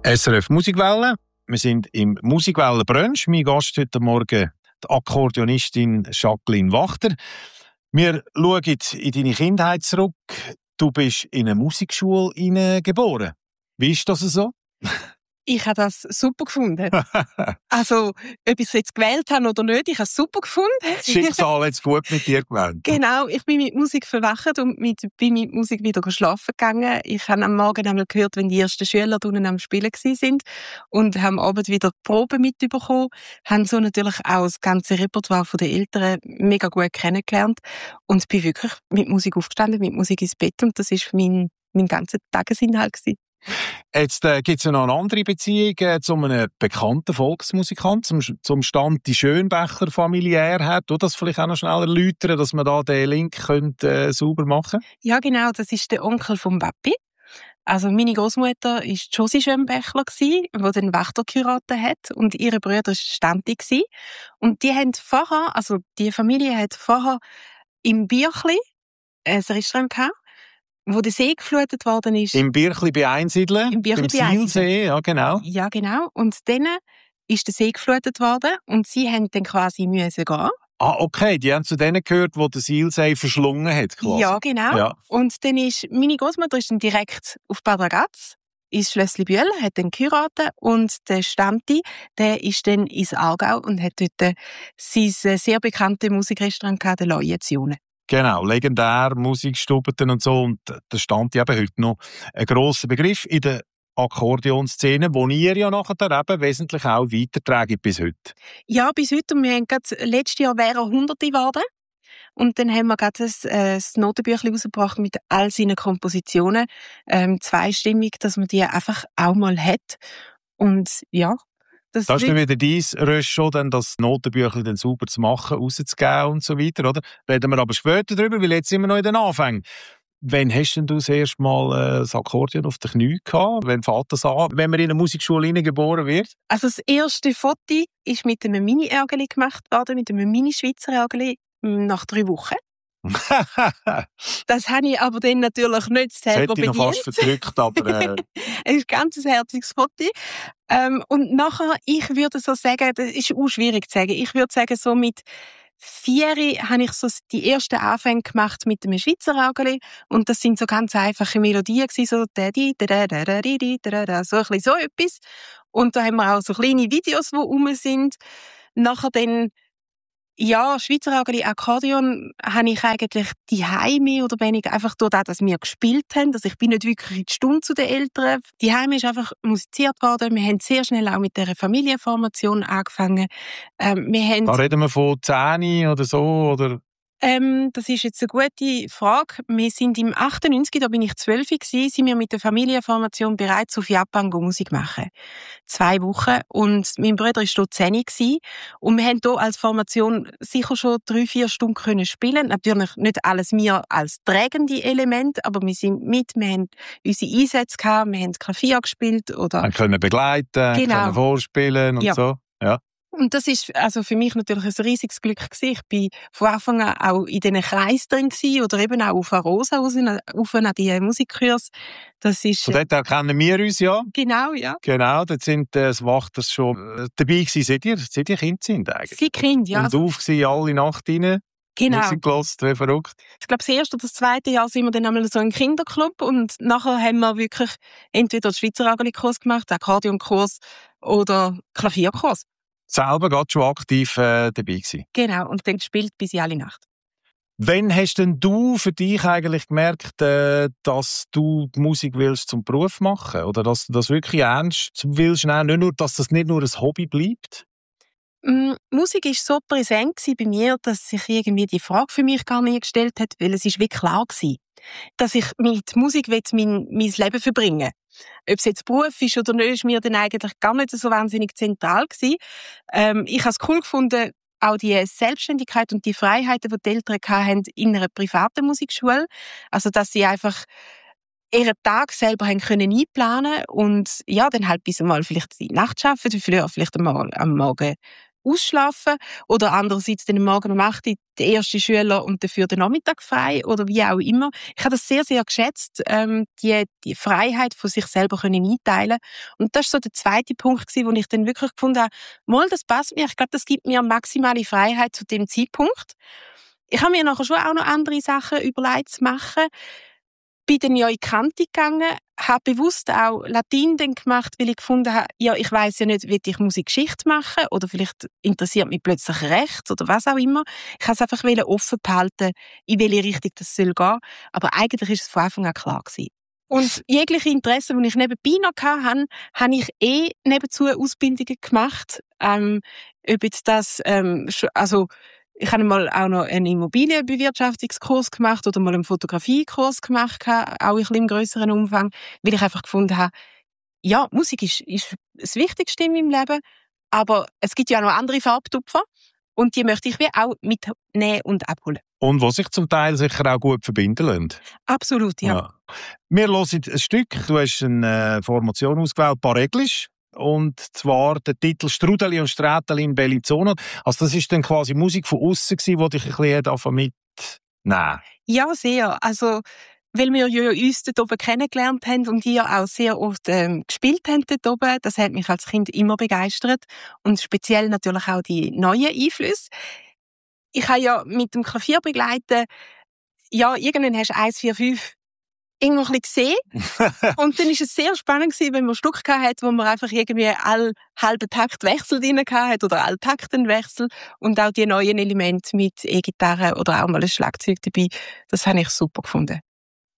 SRF Musikwelle. Wir sind im Musikwellen-Brunch. Mein Gast heute Morgen die Akkordeonistin Jacqueline Wachter. Wir schauen in deine Kindheit zurück. Du bist in eine Musikschule geboren. Wie ist das so? Ich habe das super gefunden. Also, ob ich es jetzt gewählt habe oder nicht, ich habe es super gefunden. Das Schicksal hat es gut mit dir gewählt. Genau, ich bin mit Musik verwacht und bin mit Musik wieder schlafen gegangen. Ich habe am Morgen einmal gehört, wenn die ersten Schüler unten am Spielen waren und haben am Abend wieder Proben mitbekommen, haben so natürlich auch das ganze Repertoire der Eltern mega gut kennengelernt und bin wirklich mit Musik aufgestanden, mit Musik ins Bett und das war mein ganzer Tagesinhalt gewesen. Jetzt gibt es ja noch eine andere Beziehung zu einem bekannten Volksmusikant, zum Stand die Schönbecher familiär hat. Du das vielleicht auch noch schnell erläutern, dass man da den Link sauber machen könnte? Ja, genau, das ist der Onkel vom Papi. Also meine Großmutter war Josi Schönbächler, die den Wächter geheiratet hat, und ihre Brüder war Stanti. Und die haben vorher, also die Familie hat vorher im Birchli ein Restaurant gehabt, wo der See geflutet worden ist. Im Birchli bei Einsiedeln? Im Birchli bei Einsiedeln. Sielsee, ja genau. Ja, genau. Und dann ist der See geflutet worden und sie haben dann quasi müssen gehen. Ah, okay. Die haben zu denen gehört, die der Sielsee verschlungen hat, quasi. Ja, genau. Ja. Und dann ist meine Großmutter ist dann direkt auf Bad Ragaz ins Schlössli Bühl, hat dann geheiratet, und der Stanti, der ist dann ins Aargau und hat dort sein sehr bekanntes Musikrestaurant gehabt, der Leue-Zione. Genau, legendär, Musikstubeten und so. Und da stand eben heute noch ein grosser Begriff in der Akkordeonszene, wo ihr ja nachher eben wesentlich auch weiterträgt bis heute. Ja, bis heute. Und wir haben gerade letztes Jahr wäre 100 geworden. Und dann haben wir gerade ein Notenbüchlein rausgebracht mit all seinen Kompositionen. Zweistimmig, dass man die einfach auch mal hat. Und ja, das ist dann wieder dein Röschel, dann das Notenbüchlein dann sauber zu machen, rauszugeben und so weiter, oder? Reden wir aber später darüber, weil jetzt sind wir noch in den Anfängen. Wann hast denn du das erste Mal das Akkordeon auf den Knien gehabt? Wann fängt das an, wenn man in eine Musikschule geboren wird? Also das erste Foto ist mit einem Mini-Ärgeli gemacht worden, mit einem Mini-Schweizer Ärgeli, nach 3 Wochen. Das habe ich aber dann natürlich nicht selber bedient. Das hätte ich noch fast verdrückt, aber... Es ist ein ganz herziges Foto. Und nachher, ich würde so sagen, das ist auch schwierig zu sagen, ich würde sagen, so mit 4 habe ich so die ersten Anfänge gemacht mit dem Schweizer Ärgeli. Und das sind so ganz einfache Melodien gewesen, so so ein bisschen so etwas. Und da haben wir auch so kleine Videos, die rum sind. Nachher dann, ja, Schweizer Ärgeli, Akkordeon habe ich eigentlich daheim mehr oder weniger einfach durch das, dass wir gespielt haben. Also ich bin nicht wirklich in die Stunde zu den Eltern. Daheim ist einfach musiziert worden. Wir haben sehr schnell auch mit dieser Familienformation angefangen. Da reden wir von 10 oder so, oder? Das ist jetzt eine gute Frage. Wir sind im 98, da bin ich 12 gewesen, sind wir mit der Familienformation bereits auf Japan Musik machen. 2 Wochen. Und mein Bruder war dort 10 gewesen. Und wir haben hier als Formation sicher schon 3-4 Stunden können spielen. Natürlich nicht alles wir als tragende Element, aber wir sind mit, wir haben unsere Einsätze gehabt, wir haben Klavier gespielt oder. Wir können begleiten, genau. Können vorspielen und ja. So. Ja. Und das ist also für mich natürlich ein riesiges Glück gewesen. Ich bin von Anfang an auch in diesen Kreisen drin gewesen, oder eben auch auf Arosa raus, auf an die Musikkurs. Das ist. Von dort kennen wir uns ja. Genau, ja. Genau, dort sind das Wachters schon dabei gewesen, seit ihr Kind sind eigentlich. Sie Kind, ja. Und auf gewesen, alle Nacht rein. Genau. Musik gehört, wie verrückt. Ich glaube, das erste oder das zweite Jahr sind wir dann einmal so im Kinderclub, und nachher haben wir wirklich entweder den Schweizer Ärgeli-Kurs gemacht, den Akkordeonkurs oder Klavierkurs. Selber gerade schon aktiv dabei gewesen. Genau, und dann gespielt bis in alle Nacht. Wann hast denn du für dich eigentlich gemerkt, dass du die Musik willst zum Beruf machen? Oder dass du das wirklich ernst willst? Nein, nicht nur, dass das nicht nur ein Hobby bleibt? Musik war so präsent bei mir, dass sich irgendwie die Frage für mich gar nicht gestellt hat, weil es ist wirklich klar war, dass ich mit Musik mein Leben verbringen will. Ob es jetzt Beruf ist oder nicht, ist mir dann eigentlich gar nicht so wahnsinnig zentral gewesen. Ich habe es cool gefunden, auch die Selbstständigkeit und die Freiheiten, die Eltern hatten in einer privaten Musikschule. Also, dass sie einfach ihren Tag selber haben können einplanen und ja, dann halt bis einmal vielleicht die Nacht arbeiten, vielleicht einmal am Morgen ausschlafen oder andererseits dann morgen um 8 Uhr der erste Schüler und dafür den Nachmittag frei oder wie auch immer. Ich habe das sehr, sehr geschätzt, die Freiheit von sich selber können einteilen. Und das war so der zweite Punkt, wo ich dann wirklich gefunden habe, mal, das passt mir. Ich glaube, das gibt mir maximale Freiheit zu dem Zeitpunkt. Ich habe mir nachher schon auch noch andere Sachen überlegt zu machen. Bin dann ja in die Kante gegangen, habe bewusst auch Latein dann gemacht, weil ich gefunden habe, ja, ich weiss ja nicht, will ich Musikgeschichte machen oder vielleicht interessiert mich plötzlich Recht oder was auch immer. Ich wollte es einfach offen behalten, in welche Richtung das soll gehen. Aber eigentlich ist es von Anfang an klar gewesen. Und jegliche Interessen, die ich nebenbei noch hatte, habe ich nebenzu Ausbildungen gemacht. Ob jetzt das, also ich habe mal auch noch einen Immobilienbewirtschaftungskurs gemacht oder mal einen Fotografiekurs gemacht, auch ein bisschen im grösseren Umfang, weil ich einfach gefunden habe, ja, Musik ist das Wichtigste in meinem Leben, aber es gibt ja auch noch andere Farbtupfer und die möchte ich wie auch mitnehmen und abholen. Und was sich zum Teil sicher auch gut verbinden lassen. Absolut, ja. Wir hören ein Stück. Du hast eine Formation ausgewählt, Pareglisch. Und zwar der Titel «Strudeli und Sträteli in Bellinzona». Also das ist dann quasi Musik von aussen gewesen, die dich ein bisschen mitnehmen. Ja, sehr. Also, weil wir ja uns dort oben kennengelernt haben und die ja auch sehr oft gespielt haben dort oben. Das hat mich als Kind immer begeistert. Und speziell natürlich auch die neuen Einflüsse. Ich habe ja mit dem Klavier begleiten, ja, irgendwann hast du 1, 4, 5 irgendwo ein bisschen gesehen. Und dann war es sehr spannend gewesen, wenn man ein Stück hatte, wo man einfach irgendwie alle halben Takt Wechsel drin hatte oder alle Taktenwechsel und auch die neuen Elemente mit E-Gitarre oder auch mal ein Schlagzeug dabei. Das habe ich super gefunden.